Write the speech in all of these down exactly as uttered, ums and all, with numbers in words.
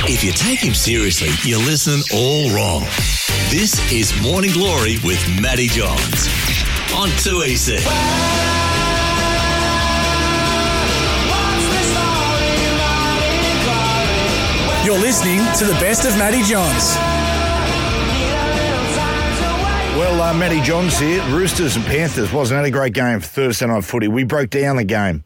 If you take him seriously, you're listening all wrong. This is Morning Glory with Matty Johns on two E C. You're listening to the best of Matty Johns. Well, uh, Matty Johns here. Roosters and Panthers wasn't that a great game for Thursday night footy? We broke down the game.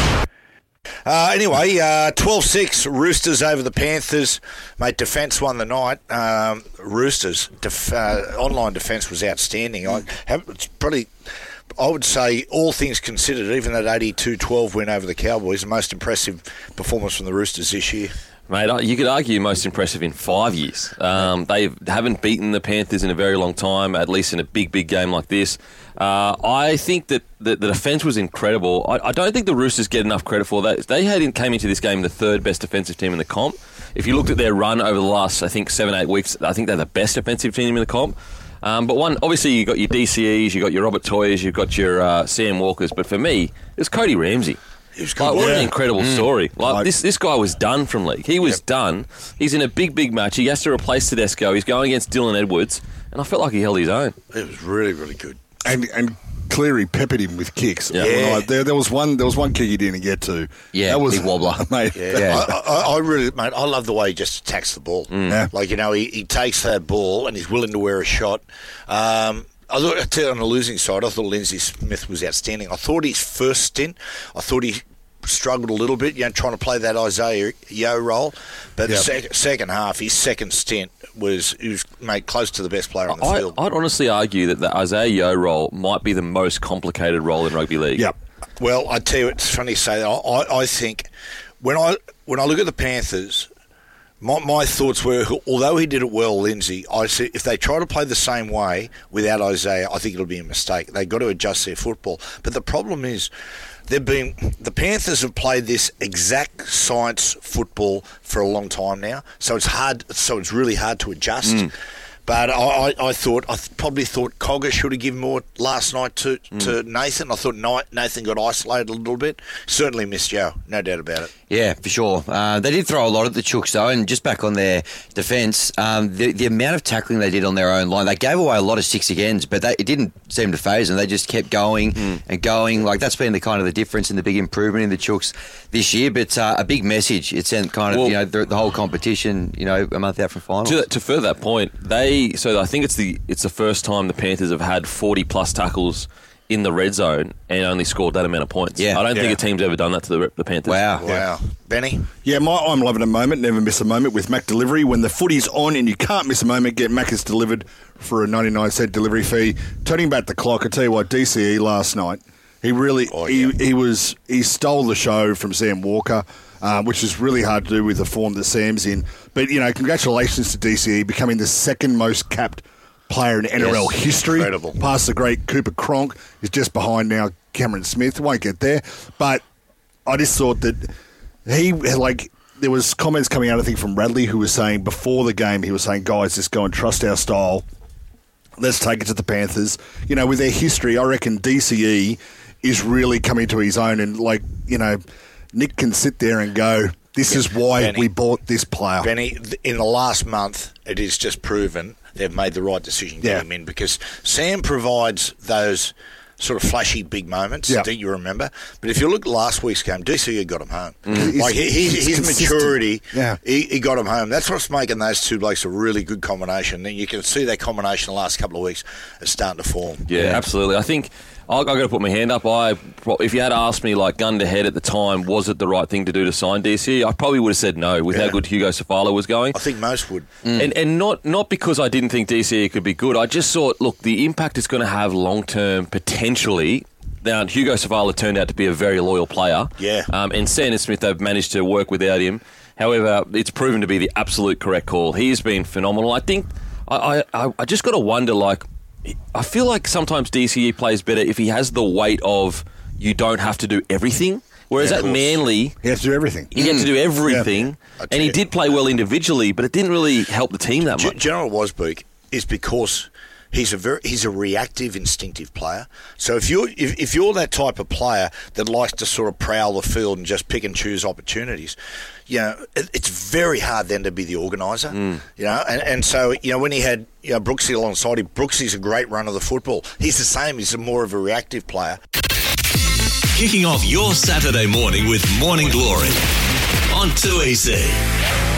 Uh, anyway, uh, twelve six, Roosters over the Panthers. Mate, defence won the night. Um, Roosters, def- uh, online defence was outstanding. I have, it's probably, I would say, all things considered, even that eighty-two twelve win over the Cowboys, the most impressive performance from the Roosters this year. Mate, you could argue most impressive in five years. Um, they haven't beaten the Panthers in a very long time, at least in a big, big game like this. Uh, I think that the, the defence was incredible. I, I don't think the Roosters get enough credit for that. They had in, came into this game the third best defensive team in the comp. If you looked at their run over the last, I think, seven, eight weeks, I think they're the best defensive team in the comp. Um, but one, obviously, you've got your D C Es, you've got your Robert Toyas, you've got your uh, Sam Walkers. But for me, it was Cody Ramsey. It was good. Like, what yeah. an incredible mm. story. Like, like this this guy was done from league. He was yep. done. He's in a big, big match. He has to replace Tedesco. He's going against Dylan Edwards. And I felt like he held his own. It was really, really good. And and Cleary peppered him with kicks. Yeah. yeah. There, there was one There was one kick he didn't get to. Yeah, that was big wobbler. Mate, yeah. yeah. I, I, I really, mate, I love the way he just attacks the ball. Mm. Yeah. Like, you know, he, he takes that ball and he's willing to wear a shot. Um I thought, I tell you, on the losing side, I thought Lindsay Smith was outstanding. I thought his first stint, I thought he struggled a little bit, you know, trying to play that Isaiah Yeo role. But yep. the sec- second half, his second stint was, he was made close to the best player on the I, field. I'd honestly argue that the Isaiah Yeo role might be the most complicated role in rugby league. Yep. Well, I tell you, it's funny to say that. I, I think when I when I look at the Panthers, my, my thoughts were, although he did it well, Lindsay, I said if they try to play the same way without Isaiah, I think it'll be a mistake. They've got to adjust their football. But the problem is, they've been the Panthers have played this exact science football for a long time now, so it's hard. So it's really hard to adjust. Mm. But I, I, I thought I probably thought Cogger should have given more last night to, mm. to Nathan. I thought Nathan got isolated a little bit. Certainly missed Joe, no doubt about it. Yeah, for sure. Uh, they did throw a lot at the Chooks, though, and just back on their defence, um, the, the amount of tackling they did on their own line, they gave away a lot of six agains, but they, it didn't seem to phase them. They just kept going mm. and going. Like, that's been the kind of the difference and the big improvement in the Chooks this year. But uh, a big message. It sent kind of well, you know the, the whole competition, you know, a month out from finals. To, to further that point, they so I think it's the it's the first time the Panthers have had forty plus tackles in the red zone and only scored that amount of points. Yeah. I don't yeah. think a team's ever done that to the, the Panthers. Wow. Wow. Yeah. Benny? Yeah, my, I'm loving a moment, never miss a moment with Mac Delivery. When the footy's on and you can't miss a moment, get Macca's delivered for a ninety-nine cent delivery fee. Turning back the clock, I tell you what, D C E last night, he really, oh, yeah. he, he was, he stole the show from Sam Walker, uh, which is really hard to do with the form that Sam's in. But, you know, congratulations to D C E becoming the second most capped player in N R L yes, history. Incredible. Past the great Cooper Cronk. Is just behind now Cameron Smith. Won't get there. But I just thought that he, like, there was comments coming out, I think, from Radley, who was saying before the game, he was saying, guys, just go and trust our style. Let's take it to the Panthers. You know, with their history, I reckon D C E is really coming to his own. And, like, you know, Nick can sit there and go, this yeah, is why Benny, we bought this player. Benny, in the last month, it is just proven they've made the right decision getting yeah. him in, because Sam provides those sort of flashy big moments yeah. that you remember. But if you look at last week's game, D C E got him home. Mm. Like he, he, his consistent. maturity, yeah. he, he got him home. That's what's making those two blokes a really good combination. And you can see that combination the last couple of weeks is starting to form. Yeah, yeah. absolutely. I think I've got to put my hand up. I, if you had asked me, like, gun to head at the time, was it the right thing to do to sign D C E? I probably would have said no with yeah. how good Hugo Safala was going. I think most would. Mm. And and not not because I didn't think D C E could be good. I just thought, look, the impact it's going to have long-term, potentially. Now, Hugo Safala turned out to be a very loyal player. Yeah. Um, and Sandon Smith, they've managed to work without him. However, it's proven to be the absolute correct call. He's been phenomenal. I think, I, I, I just got to wonder, like, I feel like sometimes D C E plays better if he has the weight of you don't have to do everything. Whereas yeah, at Manly, he has to do everything. He mm. had to do everything, yeah. and he did play well individually, but it didn't really help the team that much. General Wasbeek is because He's a very he's a reactive, instinctive player. So if you're if, if you're that type of player that likes to sort of prowl the field and just pick and choose opportunities, you know, it, it's very hard then to be the organiser. Mm. You know, and, and so you know when he had you know Brooksy alongside him, Brooksy's a great runner of the football. He's the same. He's a more of a reactive player. Kicking off your Saturday morning with Morning Glory on two E C.